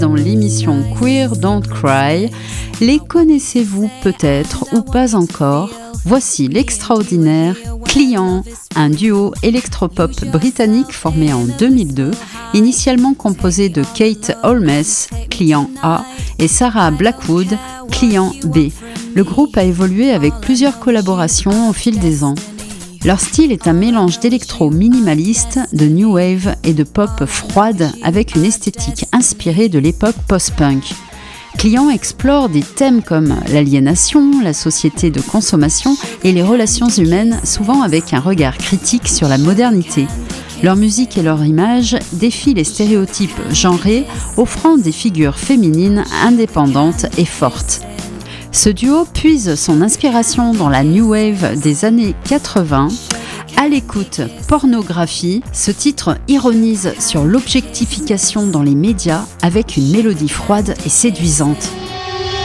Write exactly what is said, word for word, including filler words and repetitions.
dans l'émission Queer Don't Cry. Les connaissez-vous peut-être ou pas encore ? Voici l'extraordinaire Client, un duo électropop britannique formé en deux mille deux, initialement composé de Kate Holmes, Client A, et Sarah Blackwood, Client B. Le groupe a évolué avec plusieurs collaborations au fil des ans. Leur style est un mélange d'électro minimaliste, de new wave et de pop froide avec une esthétique inspirée de l'époque post-punk. Client explore des thèmes comme l'aliénation, la société de consommation et les relations humaines, souvent avec un regard critique sur la modernité. Leur musique et leur image défient les stéréotypes genrés, offrant des figures féminines indépendantes et fortes. Ce duo puise son inspiration dans la new wave des années quatre-vingts. À l'écoute, Pornographie, ce titre ironise sur l'objectification dans les médias avec une mélodie froide et séduisante.